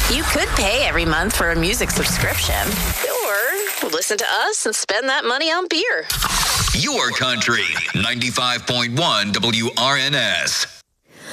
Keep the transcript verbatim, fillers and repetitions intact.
You could pay every month for a music subscription. Or listen to us and spend that money on beer. Your country, ninety-five point one W R N S.